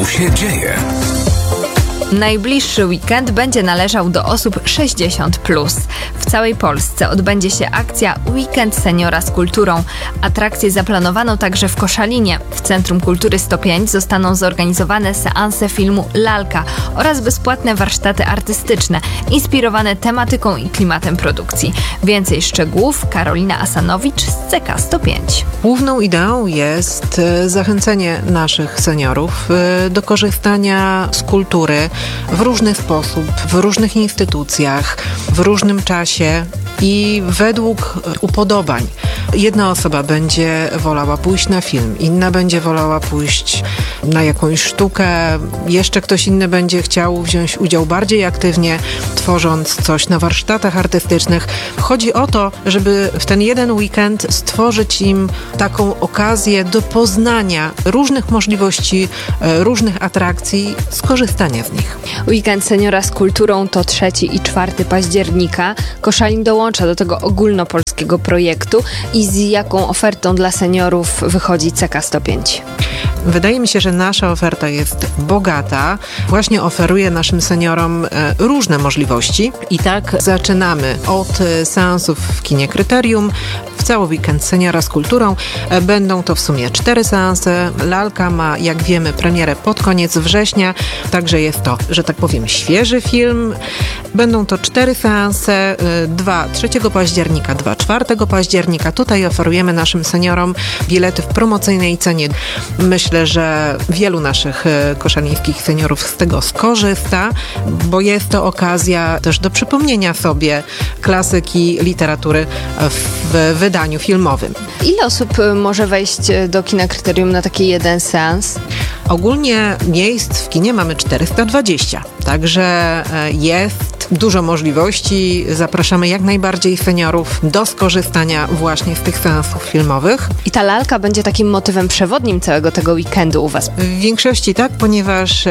się dzieje? Najbliższy weekend będzie należał do osób 60+. W całej Polsce odbędzie się akcja Weekend Seniora z Kulturą. Atrakcje zaplanowano także w Koszalinie. W Centrum Kultury 105 zostaną zorganizowane seanse filmu Lalka oraz bezpłatne warsztaty artystyczne, inspirowane tematyką i klimatem produkcji. Więcej szczegółów Karolina Asanowicz z CK 105. Główną ideą jest zachęcenie naszych seniorów do korzystania z kultury w różny sposób, w różnych instytucjach, w różnym czasie i według upodobań. Jedna osoba będzie wolała pójść na film, inna będzie wolała pójść na jakąś sztukę, jeszcze ktoś inny będzie chciał wziąć udział bardziej aktywnie, tworząc coś na warsztatach artystycznych. Chodzi o to, żeby w ten jeden weekend stworzyć im taką okazję do poznania różnych możliwości, różnych atrakcji, skorzystania z nich. Weekend Seniora z Kulturą to 3 i 4 października. Koszalin dołącza do tego ogólnopolskiego projektu i z jaką ofertą dla seniorów wychodzi CK 105? Wydaje mi się, że nasza oferta jest bogata. Właśnie oferuje naszym seniorom różne możliwości. I tak zaczynamy od seansów w kinie Kryterium. W cały weekend Seniora z Kulturą będą to w sumie 4 seanse. Lalka ma, jak wiemy, premierę pod koniec września. Także jest to, że tak powiem, świeży film. Będą to 4 seanse. 2 3 października, 2 4 października. Tutaj oferujemy naszym seniorom bilety w promocyjnej cenie. Myślę, że wielu naszych koszalińskich seniorów z tego skorzysta, bo jest to okazja też do przypomnienia sobie klasyki literatury w wydaniu filmowym. Ile osób może wejść do kina Kryterium na taki jeden seans? Ogólnie miejsc w kinie mamy 420, także jest dużo możliwości. Zapraszamy jak najbardziej seniorów do skorzystania właśnie z tych seansów filmowych. I ta lalka będzie takim motywem przewodnim całego tego weekendu u Was? W większości tak, ponieważ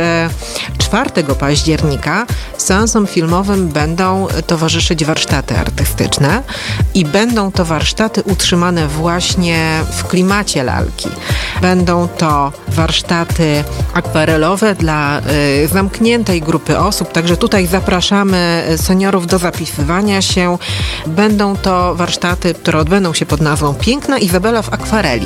4 października seansom filmowym będą towarzyszyć warsztaty artystyczne i będą to warsztaty utrzymane właśnie w klimacie lalki. Będą to warsztaty akwarelowe dla zamkniętej grupy osób, także tutaj zapraszamy seniorów do zapisywania się. Będą to warsztaty, które odbędą się pod nazwą Piękna Izabela w akwareli.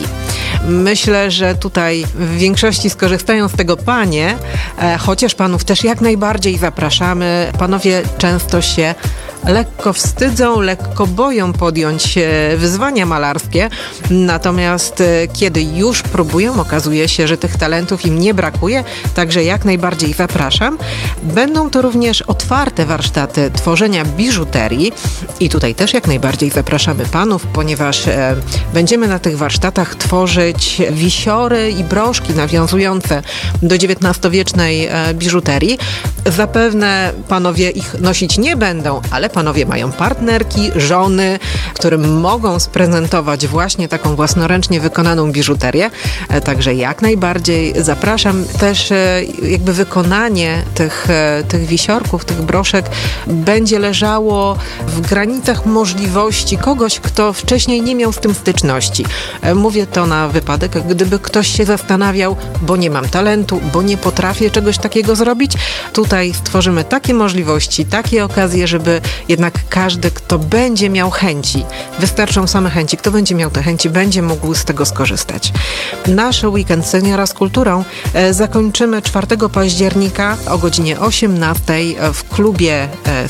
Myślę, że tutaj w większości skorzystają z tego panie, chociaż panów też jak najbardziej zapraszamy. Panowie często się lekko wstydzą, lekko boją podjąć wyzwania malarskie, natomiast kiedy już próbują, okazuje się, że tych talentów im nie brakuje, także jak najbardziej zapraszam. Będą to również otwarte warsztaty tworzenia biżuterii i tutaj też jak najbardziej zapraszamy panów, ponieważ będziemy na tych warsztatach tworzyć wisiory i broszki nawiązujące do XIX-wiecznej biżuterii. Zapewne panowie ich nosić nie będą, ale panowie mają partnerki, żony, którym mogą sprezentować właśnie taką własnoręcznie wykonaną biżuterię. Także jak najbardziej zapraszam. Też jakby wykonanie tych wisiorków, tych broszek będzie leżało w granicach możliwości kogoś, kto wcześniej nie miał z tym styczności. Mówię to na wypadek, gdyby ktoś się zastanawiał, bo nie mam talentu, bo nie potrafię czegoś takiego zrobić. Tutaj stworzymy takie możliwości, takie okazje, żeby jednak każdy, kto będzie miał chęci, wystarczą same chęci, kto będzie miał te chęci, będzie mógł z tego skorzystać. Nasz weekend Seniora z Kulturą zakończymy 4 października o godzinie 18 w klubie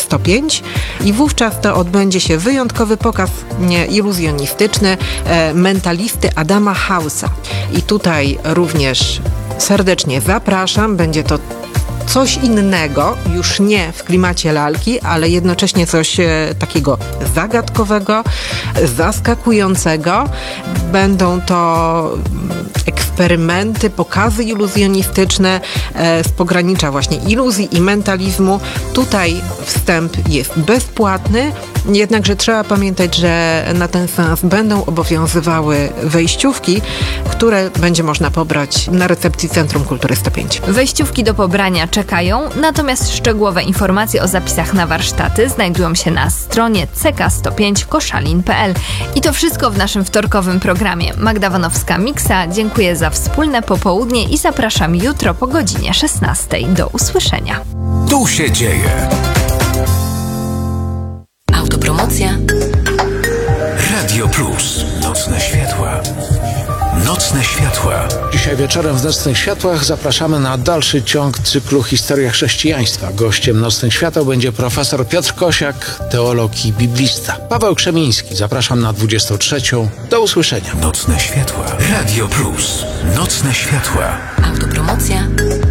105 i wówczas to odbędzie się wyjątkowy pokaz iluzjonistyczny mentalisty Adama Hausa. I tutaj również serdecznie zapraszam. Będzie to coś innego, już nie w klimacie lalki, ale jednocześnie coś takiego zagadkowego, zaskakującego. Będą to eksperymenty, pokazy iluzjonistyczne z pogranicza właśnie iluzji i mentalizmu. Tutaj wstęp jest bezpłatny, jednakże trzeba pamiętać, że na ten seans będą obowiązywały wejściówki, które będzie można pobrać na recepcji Centrum Kultury 105. Wejściówki do pobrania czekają czekają, natomiast szczegółowe informacje o zapisach na warsztaty znajdują się na stronie ck105koszalin.pl. I to wszystko w naszym wtorkowym programie. Magda Wanowska-Miksa, dziękuję za wspólne popołudnie i zapraszam jutro po godzinie 16. Do usłyszenia. Tu się dzieje. Autopromocja. Radio Plus. Nocne światła. Nocne światła. Dzisiaj wieczorem w Nocnych Światłach zapraszamy na dalszy ciąg cyklu Historia Chrześcijaństwa. Gościem Nocnych Świateł będzie profesor Piotr Kosiak, teolog i biblista. Paweł Krzemiński. Zapraszam na 23. Do usłyszenia. Nocne światła. Radio Plus. Nocne światła. Autopromocja.